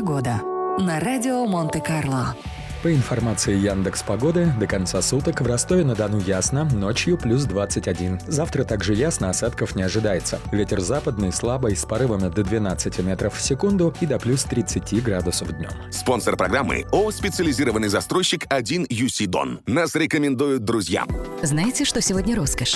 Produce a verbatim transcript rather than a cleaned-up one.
Погода на радио Монте-Карло. По информации Яндекс.Погоды, до конца суток в Ростове-на-Дону ясно, ночью плюс двадцать один. Завтра также ясно, осадков не ожидается. Ветер западный слабый с порывами до двенадцати метров в секунду и до плюс тридцати градусов днем. Спонсор программы ООО «Специализированный застройщик один ю си Дон». Нас рекомендуют друзья. Знаете, что сегодня роскошь?